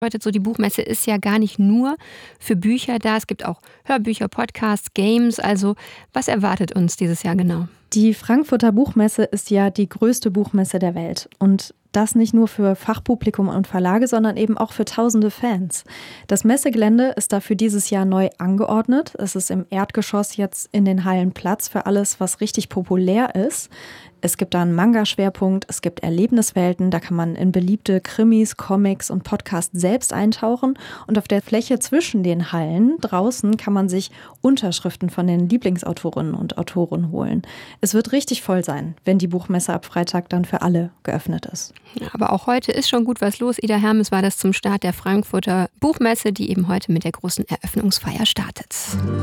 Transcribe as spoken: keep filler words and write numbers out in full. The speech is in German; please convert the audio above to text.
bedeutet so, die Buchmesse ist ja gar nicht nur für Bücher da. Es gibt auch Hörbücher, Podcasts, Games. Also was erwartet uns dieses Jahr genau? Die Frankfurter Buchmesse ist ja die größte Buchmesse der Welt. Und das nicht nur für Fachpublikum und Verlage, sondern eben auch für tausende Fans. Das Messegelände ist dafür dieses Jahr neu angeordnet. Es ist im Erdgeschoss jetzt in den Hallen Platz für alles, was richtig populär ist. Es gibt da einen Manga-Schwerpunkt, es gibt Erlebniswelten, da kann man in beliebte Krimis, Comics und Podcasts selbst eintauchen. Und auf der Fläche zwischen den Hallen draußen kann man sich Unterschriften von den Lieblingsautorinnen und Autoren holen. Es wird richtig voll sein, wenn die Buchmesse ab Freitag dann für alle geöffnet ist. Ja, aber auch heute ist schon gut was los. Ida Hermes war das zum Start der Frankfurter Buchmesse, die eben heute mit der großen Eröffnungsfeier startet.